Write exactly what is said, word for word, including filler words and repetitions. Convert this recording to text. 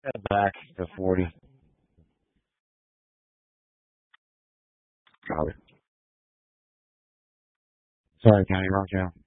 Head back to forty. Sorry. Sorry, County, wrong channel.